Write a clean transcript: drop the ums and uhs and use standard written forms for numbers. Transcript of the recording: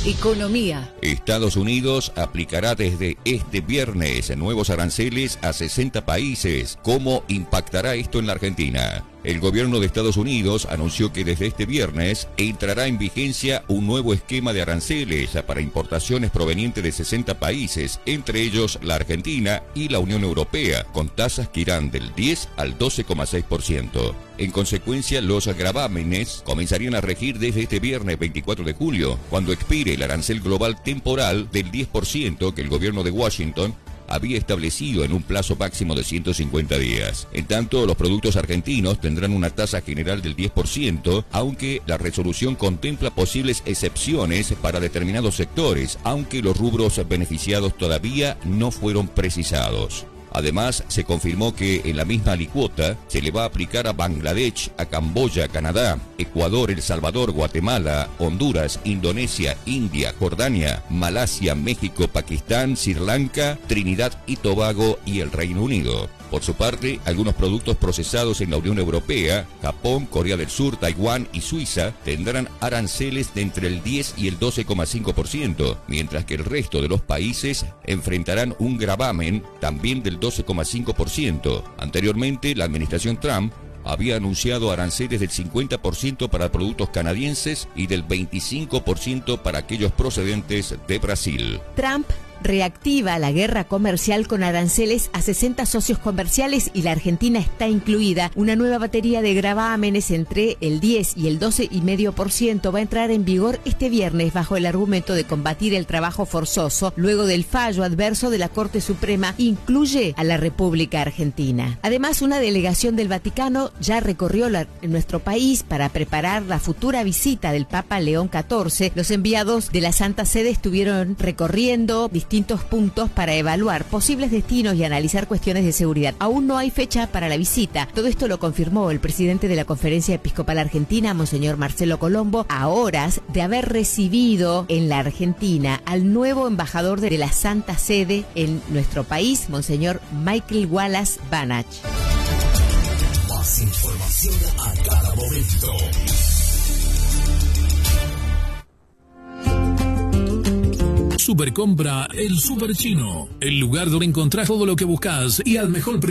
Economía. Estados Unidos aplicará desde este viernes nuevos aranceles a 60 países. ¿Cómo impactará esto en la Argentina? El gobierno de Estados Unidos anunció que desde este viernes entrará en vigencia un nuevo esquema de aranceles para importaciones provenientes de 60 países, entre ellos la Argentina y la Unión Europea, con tasas que irán del 10 al 12,6%. En consecuencia, los gravámenes comenzarían a regir desde este viernes 24 de julio, cuando expire el arancel global temporal del 10% que el gobierno de Washington había establecido en un plazo máximo de 150 días. En tanto, los productos argentinos tendrán una tasa general del 10%, aunque la resolución contempla posibles excepciones para determinados sectores, aunque los rubros beneficiados todavía no fueron precisados. Además, se confirmó que en la misma alicuota se le va a aplicar a Bangladesh, a Camboya, Canadá, Ecuador, El Salvador, Guatemala, Honduras, Indonesia, India, Jordania, Malasia, México, Pakistán, Sri Lanka, Trinidad y Tobago y el Reino Unido. Por su parte, algunos productos procesados en la Unión Europea, Japón, Corea del Sur, Taiwán y Suiza tendrán aranceles de entre el 10 y el 12,5%, mientras que el resto de los países enfrentarán un gravamen también del 12,5%. Anteriormente, la administración Trump había anunciado aranceles del 50% para productos canadienses y del 25% para aquellos procedentes de Brasil. Trump reactiva la guerra comercial con aranceles a 60 socios comerciales y la Argentina está incluida. Una nueva batería de gravámenes entre el 10 y el 12,5% va a entrar en vigor este viernes bajo el argumento de combatir el trabajo forzoso. Luego del fallo adverso de la Corte Suprema, incluye a la República Argentina. Además, una delegación del Vaticano ya recorrió nuestro país para preparar la futura visita del Papa León XIV. Los enviados de la Santa Sede estuvieron recorriendo distintos puntos para evaluar posibles destinos y analizar cuestiones de seguridad. Aún no hay fecha para la visita. Todo esto lo confirmó el presidente de la Conferencia Episcopal Argentina, Monseñor Marcelo Colombo, a horas de haber recibido en la Argentina al nuevo embajador de la Santa Sede en nuestro país, Monseñor Michael Wallace Banach. Más información a cada momento. Supercompra El Super Chino, el lugar donde encontrás todo lo que buscas y al mejor precio.